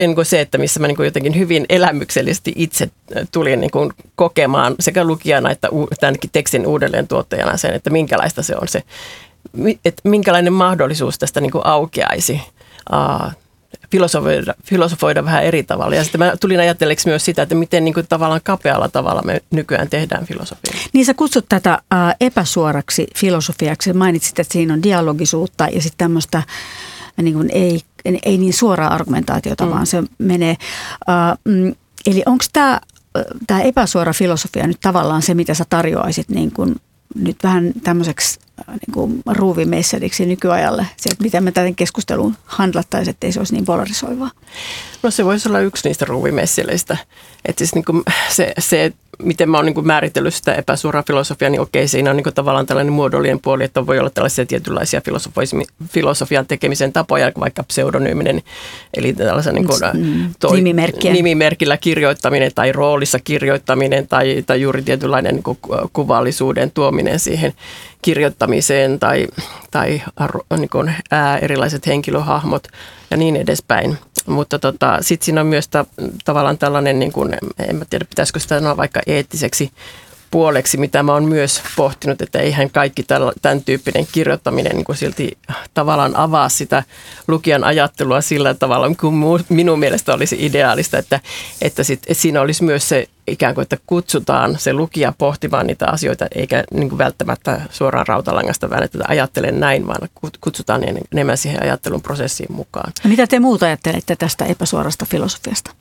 niin kuin se, että missä mä niin kuin jotenkin hyvin elämyksellisesti itse tulin niin kuin kokemaan sekä lukijana että tämänkin tekstin uudelleen tuottajana sen, että minkälaista se on se, että minkälainen mahdollisuus tästä niin kuin aukeaisi filosofoida vähän eri tavalla. Ja sitten mä tulin ajatelleeksi myös sitä, että miten niin kuin tavallaan kapealla tavalla me nykyään tehdään filosofiaa. Niin sä kutsut tätä epäsuoraksi filosofiaksi. Mainitsit, että siinä on dialogisuutta ja sitten tämmöistä niin kuin ei niin suoraa argumentaatiota, vaan se menee. Eli onko tämä epäsuora filosofia nyt tavallaan se, mitä sä tarjoaisit niin kuin nyt vähän tämmöiseksi niin kuin ruuvimesseliksi nykyajalle, se, että miten me tämän keskustelun handlattaisiin, ettei se olisi niin polarisoivaa? No se voisi olla yksi niistä ruuvimesseleistä. Että siis niin kuin se, miten mä oon niin kuin määritellyt sitä epäsuoraa filosofiaa, niin okei, siinä on niin kuin tavallaan tällainen muodollinen puoli, että voi olla tällaisia tietynlaisia filosofian tekemisen tapoja, vaikka pseudonyyminen, eli tällaisen niin kuin nimimerkillä kirjoittaminen tai roolissa kirjoittaminen tai juuri tietynlainen niin kuin kuvallisuuden tuominen siihen kirjoittamiseen tai niin kuin erilaiset henkilöhahmot ja niin edespäin. Mutta sitten siinä on myös tavallaan tällainen, niin kuin, en mä tiedä pitäisikö sitä sanoa vaikka eettiseksi puoleksi, mitä mä oon myös pohtinut, että eihän kaikki tämän tyyppinen kirjoittaminen niin kuin silti tavallaan avaa sitä lukijan ajattelua sillä tavalla, kun minun mielestä olisi ideaalista, että siinä olisi myös se ikään kuin, että kutsutaan se lukija pohtimaan niitä asioita, eikä niin kuin välttämättä suoraan rautalangasta väännetä, ajattelen näin, vaan kutsutaan enemmän siihen ajattelun prosessiin mukaan. Mitä te muuta ajattelette tästä epäsuorasta filosofiasta?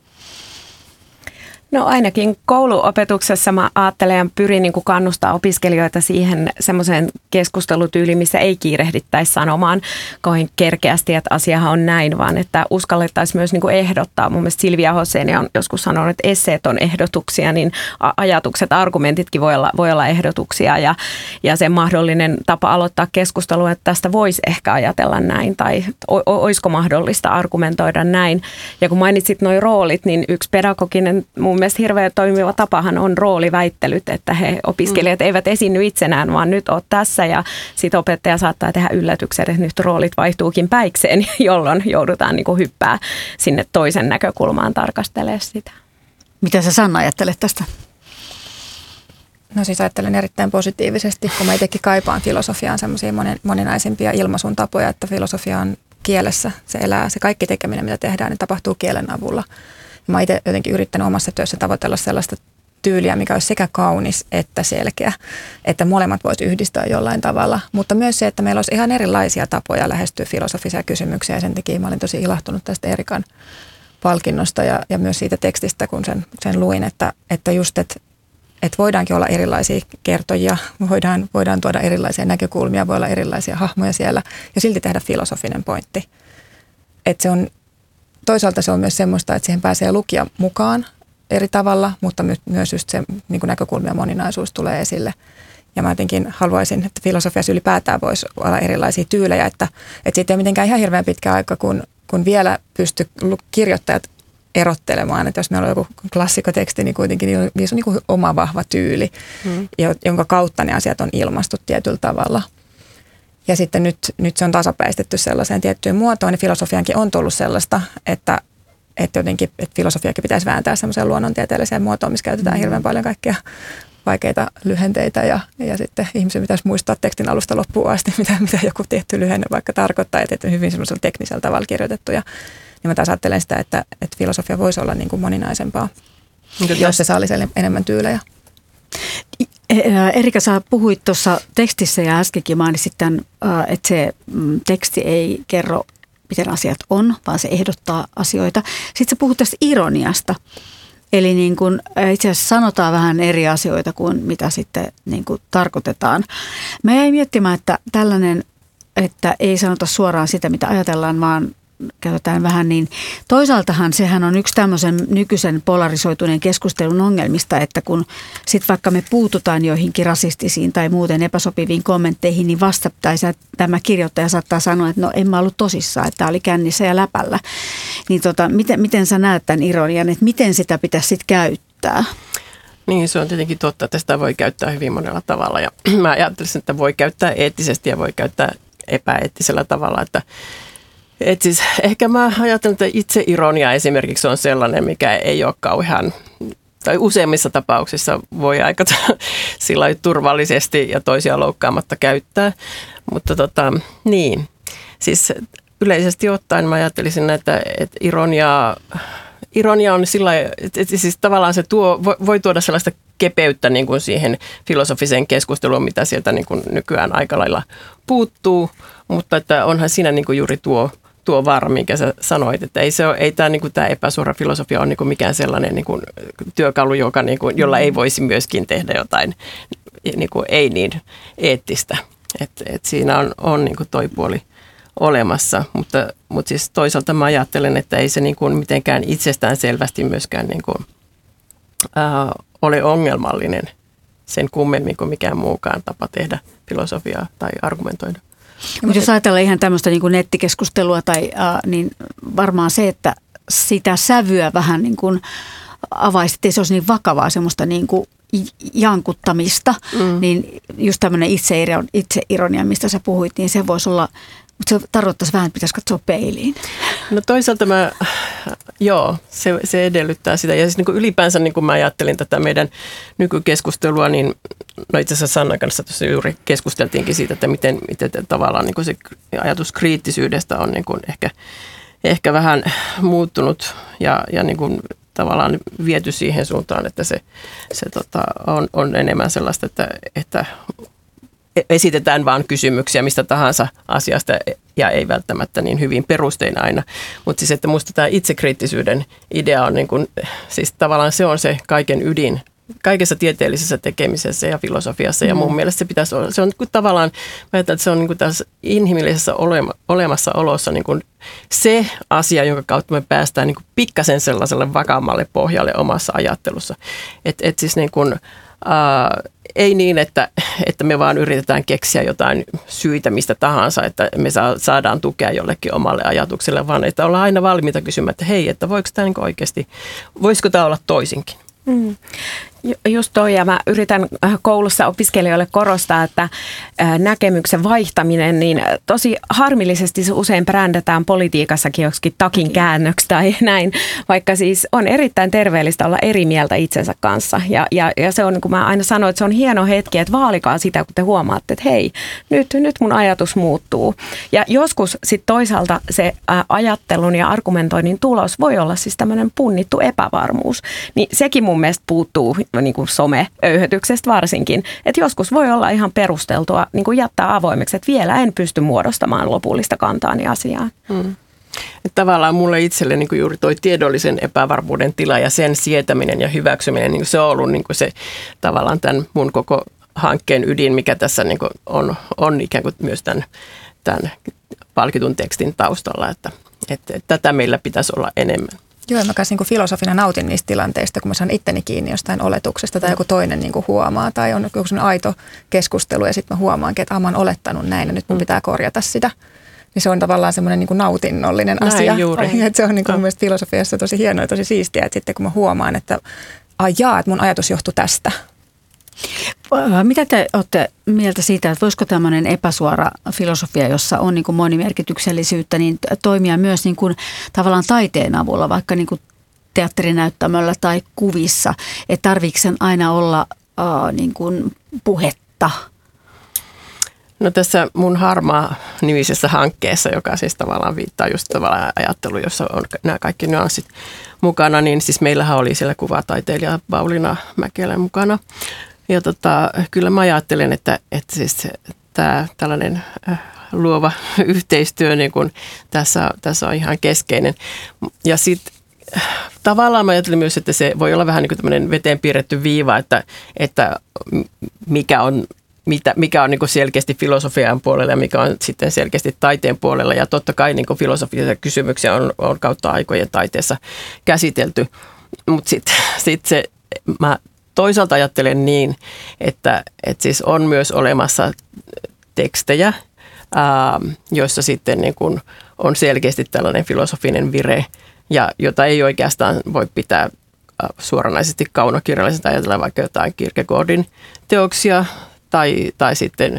No ainakin kouluopetuksessa mä ajattelen ja pyrin niin kuin kannustaa opiskelijoita siihen semmoiseen keskustelutyyliin, missä ei kiirehdittäisi sanomaan kauhean kerkeästi, että asiahan on näin, vaan että uskallettaisiin myös niin kuin ehdottaa. Mun mielestä Silvia Hosseini on joskus sanonut, että esseet on ehdotuksia, niin ajatukset, argumentitkin voi olla ehdotuksia ja se mahdollinen tapa aloittaa keskustelua, että tästä voisi ehkä ajatella näin tai olisiko mahdollista argumentoida näin. Ja kun mainitsit nuo roolit, niin yksi pedagoginen mun mielestä hirveän toimiva tapahan on rooliväittelyt, että opiskelijat eivät esiinny itsenään, vaan nyt oot tässä ja sitten opettaja saattaa tehdä yllätyksen, että nyt roolit vaihtuukin päikseen, jolloin joudutaan niin kuin hyppää sinne toisen näkökulmaan tarkastelemaan sitä. Mitä sä Sanna ajattelet tästä? No siis ajattelen erittäin positiivisesti, kun mä itsekin kaipaan filosofiaan semmoisia moninaisempia ilmaisun tapoja, että filosofia on kielessä, se elää, se kaikki tekeminen, mitä tehdään, niin tapahtuu kielen avulla. Mä oon itse jotenkin yrittänyt omassa työssä tavoitella sellaista tyyliä, mikä olisi sekä kaunis että selkeä, että molemmat voisi yhdistää jollain tavalla. Mutta myös se, että meillä olisi ihan erilaisia tapoja lähestyä filosofisia kysymyksiä. Ja sen takia mä olin tosi ilahtunut tästä Erikan palkinnosta ja myös siitä tekstistä, kun sen luin, että just, että voidaankin olla erilaisia kertojia, voidaan tuoda erilaisia näkökulmia, voi olla erilaisia hahmoja siellä ja silti tehdä filosofinen pointti. Että se on toisaalta se on myös semmoista, että siihen pääsee lukija mukaan eri tavalla, mutta myös just se niin kuin näkökulmien moninaisuus tulee esille. Ja mä jotenkin haluaisin, että filosofiassa ylipäätään voisi olla erilaisia tyylejä, että siitä ei ole mitenkään ihan hirveän pitkä aika, kun vielä pystyy kirjoittajat erottelemaan, että jos meillä on joku klassikoteksti, niin kuitenkin niissä on niin kuin oma vahva tyyli, jonka kautta ne asiat on ilmastu tietyllä tavalla. Ja sitten nyt se on tasapäistetty sellaiseen tiettyyn muotoon, ja filosofiankin on tullut sellaista, että jotenkin että filosofiakin pitäisi vääntää sellaiseen luonnontieteelliseen muotoon, missä käytetään hirveän paljon kaikkia vaikeita lyhenteitä, ja sitten ihmisen pitäisi muistaa tekstin alusta loppuun asti, mitä joku tietty lyhenne vaikka tarkoittaa, että on hyvin semmoisella teknisellä tavalla kirjoitettu, ja niin mä taas ajattelen sitä, että filosofia voisi olla niin kuin moninaisempaa, jos se sallisi enemmän tyylejä. Erika, sä puhuit tuossa tekstissä ja äskenkin mainitsit tämän, että se teksti ei kerro, miten asiat on, vaan se ehdottaa asioita. Sitten sä puhut tästä ironiasta. Eli niin kun itse asiassa sanotaan vähän eri asioita kuin mitä sitten niin kuin tarkoitetaan. Mä jäin miettimään, että tällainen, että ei sanota suoraan sitä, mitä ajatellaan, vaan käytetään vähän niin. Toisaaltahan sehän on yksi tämmöisen nykyisen polarisoituneen keskustelun ongelmista, että kun sitten vaikka me puututaan joihinkin rasistisiin tai muuten epäsopiviin kommentteihin, niin tämä kirjoittaja saattaa sanoa, että no en mä ollut tosissaan, että tämä oli kännissä ja läpällä. Niin miten sä näet tämän ironian, että miten sitä pitäisi sitten käyttää? Niin, se on tietenkin totta, että sitä voi käyttää hyvin monella tavalla ja mä ajattelisin, että voi käyttää eettisesti ja voi käyttää epäeettisellä tavalla, Et siis ehkä mä ajattelen, että itseironia esimerkiksi on sellainen, mikä ei ole kauhean, tai useimmissa tapauksissa voi aika sillä turvallisesti ja toisia loukkaamatta käyttää. Mutta niin, siis yleisesti ottaen mä ajattelisin, että ironia on sillä että siis tavallaan se voi tuoda sellaista kepeyttä niin kuin siihen filosofiseen keskusteluun, mitä sieltä niin kuin nykyään aika lailla puuttuu, mutta että onhan siinä niin kuin juuri tuo vaara, minkä sä sanoit, että ei tämä niin kuin tämä epäsuora filosofia ole niin kuin mikään sellainen niin kuin työkalu, jolla ei voisi myöskin tehdä jotain niin kuin ei niin eettistä. Et siinä on niin kuin toi puoli olemassa, mutta siis toisaalta mä ajattelen, että ei se niin kuin mitenkään itsestään selvästi myöskään niin kuin, ole ongelmallinen sen kummemmin kuin mikään muukaan tapa tehdä filosofiaa tai argumentoida. Mutta jos ajatellaan ihan tämmöistä niin kuin nettikeskustelua, niin varmaan se, että sitä sävyä vähän niin kuin avaisi, ettei se olisi niin vakavaa semmoista niin kuin jankuttamista, niin just tämmöinen itseironia, mistä sä puhuit, niin se voisi olla, mutta se tarkoittaisi vähän, että pitäisi katsoa peiliin. No toisaalta se edellyttää sitä. Ja siis niin kuin ylipäänsä niin kuin mä ajattelin tätä meidän nykykeskustelua, niin itse asiassa Sannan kanssa tuossa juuri keskusteltiinkin siitä, että miten tavallaan niin kuin se ajatus kriittisyydestä on niin kuin ehkä vähän muuttunut ja niin kuin tavallaan viety siihen suuntaan, että se on enemmän sellaista, että esitetään vaan kysymyksiä mistä tahansa asiasta ja ei välttämättä niin hyvin perustein aina. Mutta siis, että musta tämä itsekriittisyyden idea on niin kuin, siis tavallaan se on se kaiken ydin kaikessa tieteellisessä tekemisessä ja filosofiassa ja mun mielestä se pitäisi olla, se on tavallaan, mä ajattelen, että se on niin kuin tässä inhimillisessä olemassaolossa niin kuin se asia, jonka kautta me päästään niin kuin pikkasen sellaiselle vakaammalle pohjalle omassa ajattelussa. Et siis niin kuin, ei niin, että me vaan yritetään keksiä jotain syitä mistä tahansa, että me saadaan tukea jollekin omalle ajatukselle, vaan että ollaan aina valmiita kysymään, että hei, että voiko tämä niin oikeasti, voisiko tämä olla toisinkin? Just toi, ja mä yritän koulussa opiskelijoille korostaa, että näkemyksen vaihtaminen, niin tosi harmillisesti se usein brändätään politiikassakin joksikin takin käännöksi tai näin, vaikka siis on erittäin terveellistä olla eri mieltä itsensä kanssa. Ja se on, niin kuin mä aina sanoin, että se on hieno hetki, että vaalikaa sitä, kun te huomaatte, että hei, nyt mun ajatus muuttuu. Ja joskus sitten toisaalta se ajattelun ja argumentoinnin tulos voi olla siis tämmöinen punnittu epävarmuus, niin sekin mun mielestä puuttuu niin kuin some-öyhötyksestä varsinkin. Että joskus voi olla ihan perusteltua niin kuin jättää avoimeksi, että vielä en pysty muodostamaan lopullista kantaani asiaan. Että tavallaan mulle itselle niin kuin juuri toi tiedollisen epävarmuuden tila ja sen sietäminen ja hyväksyminen, niin se on ollut niin kuin se tavallaan tämän mun koko hankkeen ydin, mikä tässä niin kuin on ikään kuin myös tämän palkitun tekstin taustalla, että tätä meillä pitäisi olla enemmän. Joo, mä kanssa niin filosofina nautin niistä tilanteista, kun mä saan itteni kiinni jostain oletuksesta tai joku toinen niin huomaa tai on joku aito keskustelu ja sitten mä huomaankin, että mä oon olettanut näin ja nyt mun pitää korjata sitä. Niin se on tavallaan semmoinen niin nautinnollinen asia. Että se on niin mun mielestä filosofiassa tosi hienoa ja tosi siistiä, että sitten kun mä huomaan, että että mun ajatus johtui tästä. Mitä te olette mieltä siitä, että voisiko tämmöinen epäsuora filosofia, jossa on niin kuin monimerkityksellisyyttä, niin toimia myös niin kuin tavallaan taiteen avulla, vaikka niin kuin teatterinäyttämöllä tai kuvissa, että tarviiko sen aina olla niin kuin puhetta? No tässä mun Harmaa-nimisessä hankkeessa, joka siis tavallaan viittaa just tavallaan ajatteluun, jossa on nämä kaikki nyanssit mukana, niin siis meillähän oli siellä kuvataiteilija Pauliina Mäkelä mukana. Ja kyllä mä ajattelen, että siis tämä tällainen luova yhteistyö niin kun tässä on ihan keskeinen. Ja sitten tavallaan mä ajattelin myös, että se voi olla vähän niin kuin tämmöinen veteen piirretty viiva, että mikä on niin kuin selkeästi filosofian puolella ja mikä on sitten selkeästi taiteen puolella. Ja totta kai niin kuin filosofisia kysymyksiä on kautta aikojen taiteessa käsitelty, mutta sitten mä toisaalta ajattelen niin, että siis on myös olemassa tekstejä, joissa sitten niin kuin on selkeästi tällainen filosofinen vire, ja jota ei oikeastaan voi pitää suoranaisesti kaunokirjallisena, ajatella vaikka jotain Kierkegaardin teoksia tai sitten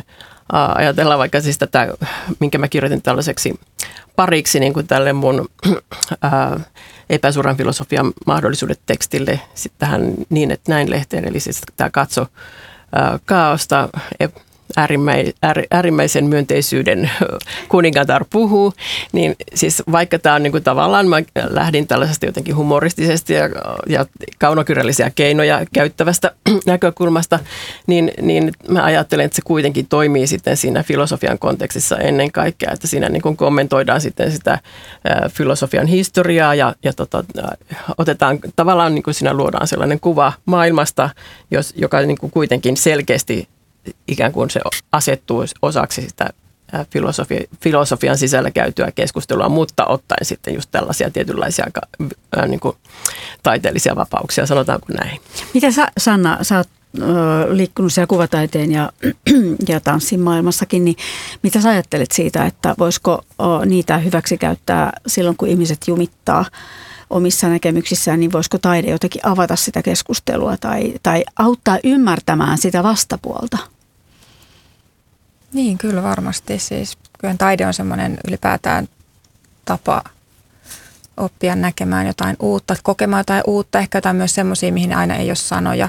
ajatellaan vaikka siis tätä, minkä mä kirjoitin tällaiseksi pariksi niin kuin tälle mun epäsuoran filosofian mahdollisuudet tekstille sitten tähän Niin, että näin -lehteen, eli siis tämä Katso kaaosta, äärimmäisen myönteisyyden kuningatar puhuu, niin siis vaikka tämä on niin kuin tavallaan, mä lähdin tällaisesta jotenkin humoristisesti ja kaunokirjallisia keinoja käyttävästä näkökulmasta, niin mä ajattelen, että se kuitenkin toimii sitten siinä filosofian kontekstissa ennen kaikkea, että siinä niin kuin kommentoidaan sitten sitä filosofian historiaa ja otetaan tavallaan niin kuin siinä luodaan sellainen kuva maailmasta, joka niin kuin kuitenkin selkeästi ikään kuin se asettuu osaksi sitä filosofian sisällä käytyä keskustelua, mutta ottaen sitten just tällaisia tietynlaisia niin kuin taiteellisia vapauksia, sanotaanko näin. Miten Sanna, sä oot liikkunut siellä kuvataiteen ja tanssin maailmassakin, niin mitä sä ajattelet siitä, että voisiko niitä hyväksi käyttää silloin, kun ihmiset jumittaa omissa näkemyksissään, niin voisiko taide jotenkin avata sitä keskustelua tai auttaa ymmärtämään sitä vastapuolta? Niin, kyllä varmasti. Siis kyllä taide on semmoinen ylipäätään tapa oppia näkemään jotain uutta, kokemaan jotain uutta, ehkä jotain myös semmoisia, mihin aina ei ole sanoja.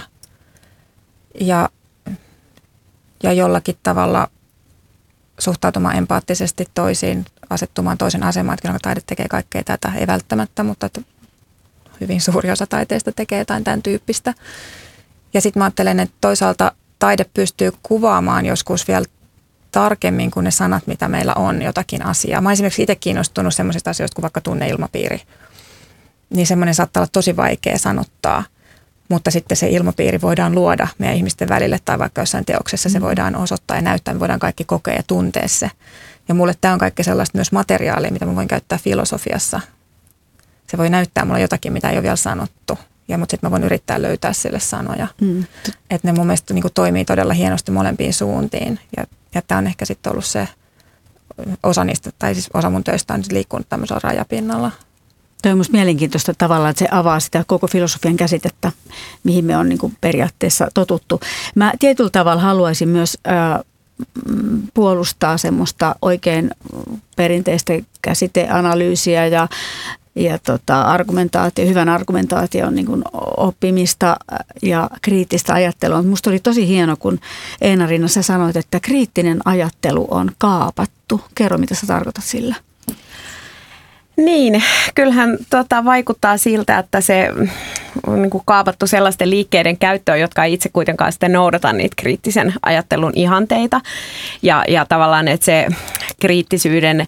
Ja jollakin tavalla suhtautumaan empaattisesti toisiin, asettumaan toisen asemaan, että kyllä taide tekee kaikkea tätä, ei välttämättä, mutta hyvin suuri osa taiteesta tekee jotain tämän tyyppistä. Ja sitten mä ajattelen, että toisaalta taide pystyy kuvaamaan joskus vielä tarkemmin kuin ne sanat, mitä meillä on jotakin asiaa. Mä oon esimerkiksi itse kiinnostunut semmoisista asioista kuin vaikka tunneilmapiiri. Niin semmoinen saattaa olla tosi vaikea sanottaa, mutta sitten se ilmapiiri voidaan luoda meidän ihmisten välille tai vaikka jossain teoksessa se voidaan osoittaa ja näyttää, me voidaan kaikki kokea ja tuntea se. Ja mulle tämä on kaikki sellaista myös materiaalia, mitä mä voin käyttää filosofiassa. Se voi näyttää mulle jotakin, mitä ei ole vielä sanottu. Mutta sitten mä voin yrittää löytää sille sanoja. Että ne mun mielestä niin kuin toimii todella hienosti molempiin suuntiin. Ja tämä on ehkä sitten ollut se osa niistä, tai siis osa mun töistä on liikkunut tämmöisellä rajapinnalla. Tämä on minusta mielenkiintoista tavalla, että se avaa sitä koko filosofian käsitettä, mihin me on niin kuin periaatteessa totuttu. Mä tietyllä tavalla haluaisin myös puolustaa semmoista oikein perinteistä käsiteanalyysiä ja argumentaatio, hyvän argumentaation niin kuin oppimista ja kriittistä ajattelua. Minusta oli tosi hieno, kun Eena-Riina sä sanoit, että kriittinen ajattelu on kaapattu. Kerro, mitä sä tarkoitat sillä? Niin, kyllähän vaikuttaa siltä, että se on niin kuin kaapattu sellaisten liikkeiden käyttöön, jotka ei itse kuitenkaan sitten noudata niitä kriittisen ajattelun ihanteita. Ja tavallaan, että se kriittisyyden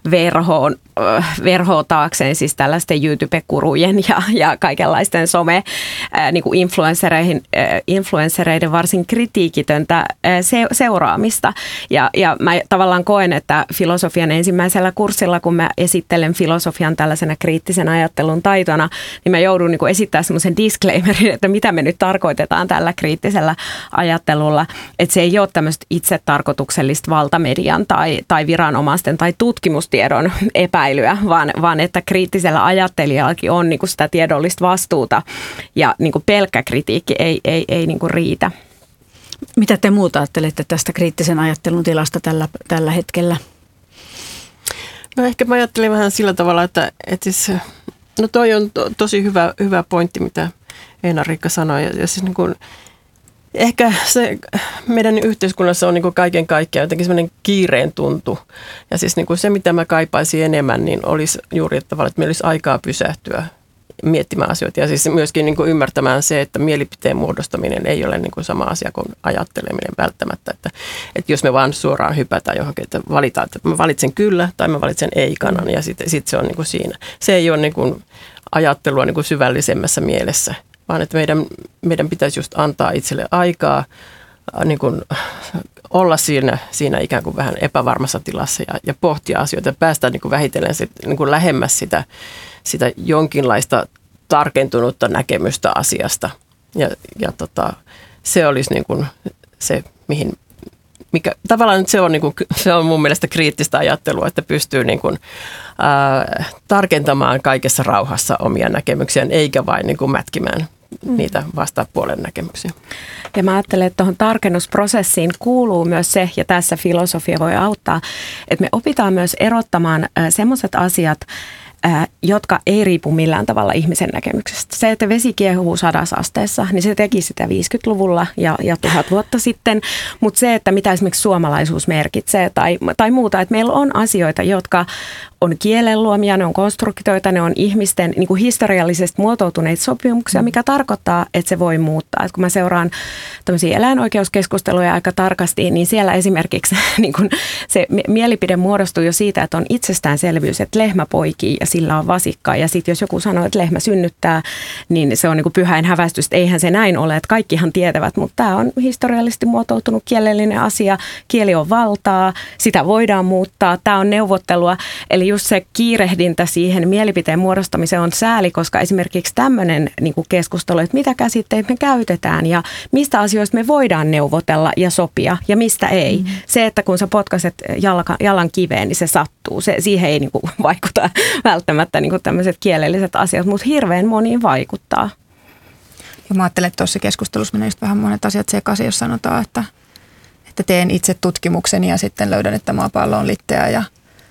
verhoo taakseen siis tällaisten YouTube-kurujen ja kaikenlaisten niin kuin influenssereiden varsin kritiikitöntä seuraamista. Ja mä tavallaan koen, että filosofian ensimmäisellä kurssilla, kun mä esittelen filosofian tällaisena kriittisen ajattelun taitona, niin mä joudun niin kuin esittämään semmoisen disclaimerin, että mitä me nyt tarkoitetaan tällä kriittisellä ajattelulla. Että se ei ole tämmöistä itsetarkoituksellista valtamedian tai viranomaisten tai tutkimustiedon epäilyä, vaan että kriittisellä ajattelijallakin on niin kuin sitä tiedollista vastuuta ja niin kuin pelkkä kritiikki ei niin kuin riitä. Mitä te muuta ajattelette tästä kriittisen ajattelun tilasta tällä hetkellä? No ehkä mä ajattelin vähän sillä tavalla, että siis, no toi on tosi hyvä pointti, mitä Eena-Riikka sanoi. Ja siis niin kuin, ehkä se meidän yhteiskunnassa on niin kuin kaiken kaikkiaan jotenkin semmoinen kiireen tuntu. Ja siis niin kuin se, mitä mä kaipaisin enemmän, niin olisi juuri tavallaan, että meillä olisi aikaa pysähtyä miettimään asioita. Ja siis myöskin niin kuin ymmärtämään se, että mielipiteen muodostaminen ei ole niin kuin sama asia kuin ajatteleminen välttämättä. Että jos me vaan suoraan hypätään johonkin, että valitaan, että mä valitsen kyllä tai mä valitsen ei-kanan ja sitten se on niin kuin siinä. Se ei ole niin kuin ajattelua niin kuin syvällisemmässä mielessä, vaan että meidän pitäisi just antaa itselle aikaa niin kuin olla siinä ikään kuin vähän epävarmassa tilassa ja pohtia asioita ja päästä niin kuin vähitellen niin kuin lähemmäs sitä jonkinlaista tarkentunutta näkemystä asiasta. Ja se olisi niin kuin se, tavallaan se on, niin kuin, se on mun mielestä kriittistä ajattelua, että pystyy niin kuin, tarkentamaan kaikessa rauhassa omia näkemyksiään, eikä vain niin kuin mätkimään niitä vastapuolen näkemyksiä. Ja mä ajattelen, että tuohon tarkennusprosessiin kuuluu myös se, ja tässä filosofia voi auttaa, että me opitaan myös erottamaan semmoiset asiat, jotka ei riipu millään tavalla ihmisen näkemyksestä. Se, että vesi kiehuu 100 asteessa, niin se teki sitä 50-luvulla ja 1000 vuotta sitten, mutta se, että mitä esimerkiksi suomalaisuus merkitsee tai muuta, että meillä on asioita, jotka on kielen luomia, ne on konstruktioita, ne on ihmisten niin kuin historiallisesti muotoutuneita sopimuksia, mikä tarkoittaa, että se voi muuttaa. Että kun mä seuraan tämmöisiä eläinoikeuskeskusteluja aika tarkasti, niin siellä esimerkiksi niin kuin se mielipide muodostuu jo siitä, että on itsestäänselvyys, että lehmä poikii ja sillä on vasikka. Ja sitten jos joku sanoo, että lehmä synnyttää, niin se on niin kuin pyhäin hävästys, että eihän se näin ole, että kaikkihan tietävät, mutta tämä on historiallisesti muotoutunut kielellinen asia. Kieli on valtaa, sitä voidaan muuttaa, tämä on neuvottelua, eli just se kiirehdintä siihen mielipiteen muodostamiseen on sääli, koska esimerkiksi tämmöinen niin kuin keskustelu, että mitä käsitteitä me käytetään ja mistä asioista me voidaan neuvotella ja sopia ja mistä ei. Mm-hmm. Se, että kun sä potkaset jalan kiveen, niin se sattuu. Siihen ei niin kuin vaikuta välttämättä niin kuin tämmöiset kielelliset asiat, mutta hirveän moniin vaikuttaa. Ja mä ajattelen, että tuossa keskustelussa menee just vähän monet asiat sekaisin, jos sanotaan, että teen itse tutkimukseni ja sitten löydän, että maapallo on litteä ja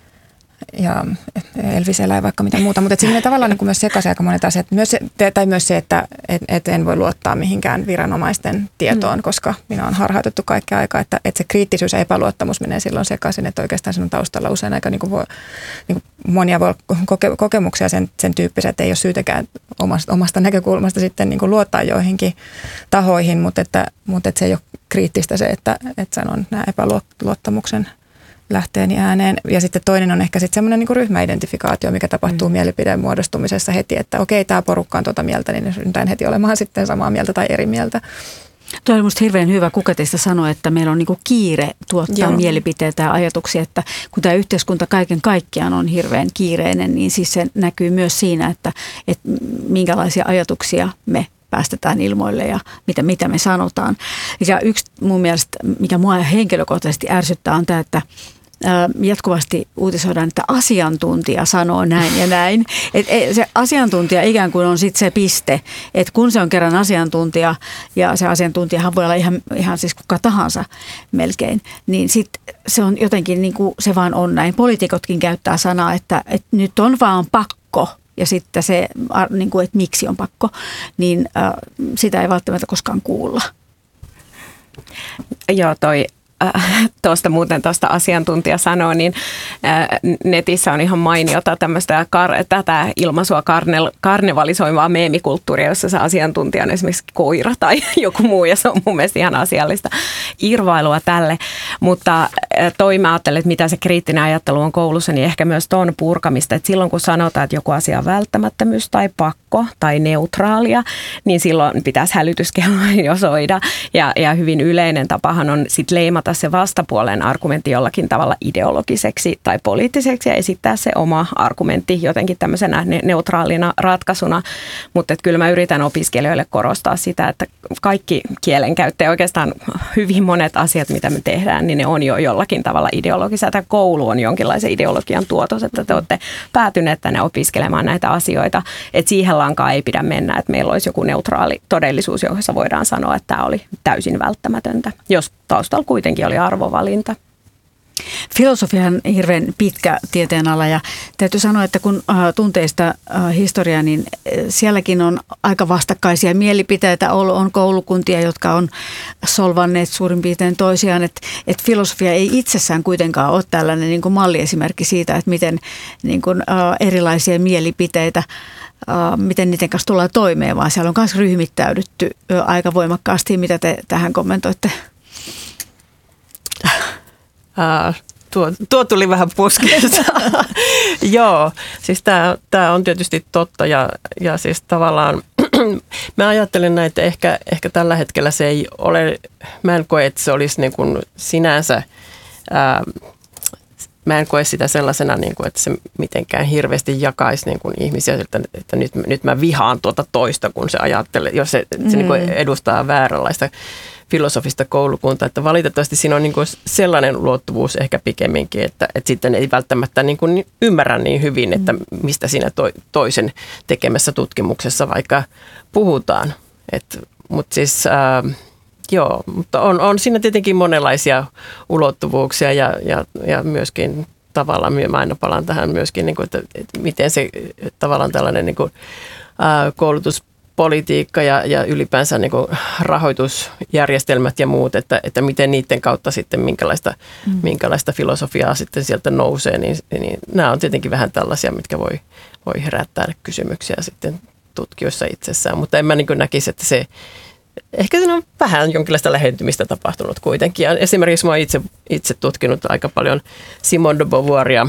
Elvis elää ja vaikka mitä muuta, mutta siinä tavallaan niin kuin myös sekaisin aika monet asiat. Myös se, että en voi luottaa mihinkään viranomaisten tietoon, koska minä on harhautettu kaikkea aikaa, että se kriittisyys ja epäluottamus menee silloin sekaisin, että oikeastaan sinun taustalla usein aika niin kuin monia kokemuksia sen tyyppisiä, että ei ole syytäkään omasta näkökulmasta sitten niin kuin luottaa joihinkin tahoihin, mutta että se ei ole kriittistä se, että sanon nämä epäluottamuksen lähteeni ääneen. Ja sitten toinen on ehkä sitten semmoinen niin kuin ryhmäidentifikaatio, mikä tapahtuu mielipideen muodostumisessa heti, että okei, tämä porukka on tuota mieltä, niin ryntään heti olemaan sitten samaa mieltä tai eri mieltä. Tuo oli minusta hirveän hyvä. Kuka teistä sanoi, että meillä on niin kuin kiire tuottaa mielipiteitä ja ajatuksia, että kun tämä yhteiskunta kaiken kaikkiaan on hirveän kiireinen, niin siis se näkyy myös siinä, että minkälaisia ajatuksia me päästetään ilmoille ja mitä me sanotaan. Ja yksi mun mielestä, mikä mua henkilökohtaisesti ärsyttää, on tämä, että jatkuvasti uutisoidaan, että asiantuntija sanoo näin ja näin. Se asiantuntija ikään kuin on sitten se piste, että kun se on kerran asiantuntija, ja se asiantuntijahan voi olla ihan siis kuka tahansa melkein, niin sitten se on jotenkin niin kuin se vaan on näin. Poliitikotkin käyttää sanaa, että nyt on vaan pakko. Ja sitten se, niin kuin, että miksi on pakko, niin sitä ei välttämättä koskaan kuulla. Joo, tuosta asiantuntija sanoo, niin netissä on ihan mainiota tätä ilmaisua karnevalisoivaa meemikulttuuria, jossa se asiantuntija on esimerkiksi koira tai joku muu, ja se on mun mielestä ihan asiallista irvailua tälle. Mutta mä ajattelen, että mitä se kriittinen ajattelu on koulussa, niin ehkä myös tuon purkamista, että silloin kun sanotaan, että joku asia on välttämättömyys tai pakko tai neutraalia, niin silloin pitäisi hälytyskelloja jo soida, ja hyvin yleinen tapahan on sitten leimata se vastapuolen argumentti jollakin tavalla ideologiseksi tai poliittiseksi ja esittää se oma argumentti jotenkin tämmöisenä neutraalina ratkaisuna. Mutta kyllä mä yritän opiskelijoille korostaa sitä, että kaikki kielenkäyttö ja oikeastaan hyvin monet asiat, mitä me tehdään, niin ne on jo jollakin tavalla ideologisia. Tämä koulu on jonkinlaisen ideologian tuotos, että te olette päätyneet tänne opiskelemaan näitä asioita. Että siihen lankaan ei pidä mennä, että meillä olisi joku neutraali todellisuus, jossa voidaan sanoa, että tämä oli täysin välttämätöntä, jos taustalla kuitenkin oli arvovalinta. Filosofia on hirveän pitkä tieteenala ja täytyy sanoa, että kun tuntee sitä historiaa, niin sielläkin on aika vastakkaisia mielipiteitä. On koulukuntia, jotka on solvanneet suurin piirtein toisiaan. Että filosofia ei itsessään kuitenkaan ole tällainen niin kuin malliesimerkki siitä, että miten niin kuin, erilaisia mielipiteitä miten niiden kanssa tullaan toimeen, vaan siellä on myös ryhmittäydytty aika voimakkaasti. Mitä te tähän kommentoitte? Tuo tuli vähän puskeessa. Joo, siis tämä on tietysti totta ja siis tavallaan mä ajattelen näin, että ehkä tällä hetkellä se ei ole, mä en koe, että se olisi niin kuin sinänsä, mä en koe sitä sellaisena, niin kuin, että se mitenkään hirveästi jakaisi niin kuin ihmisiä, että nyt mä vihaan tuota toista, kun se ajattelee, jos se niin kuin edustaa vääränlaista filosofista koulukuntaa, että valitettavasti siinä on niin kuin sellainen ulottuvuus ehkä pikemminkin, että sitten ei välttämättä niin kuin ymmärrä niin hyvin, että mistä siinä toisen tekemässä tutkimuksessa vaikka puhutaan. Mutta siis joo, mutta on siinä tietenkin monenlaisia ulottuvuuksia ja myöskin tavallaan, mä aina palaan tähän myöskin, niin kuin, että miten se tavallaan tällainen niin kuin, koulutuspolitiikka ja ylipäänsä niin kuin rahoitusjärjestelmät ja muut, että miten niiden kautta sitten minkälaista filosofiaa sitten sieltä nousee, niin nämä on tietenkin vähän tällaisia, mitkä voi herättää kysymyksiä sitten tutkijoissa itsessään, mutta en mä niin kuin näkisi, että se ehkä siinä on vähän jonkinlaista lähentymistä tapahtunut kuitenkin. Ja esimerkiksi mä oon itse tutkinut aika paljon Simone de Beauvoiria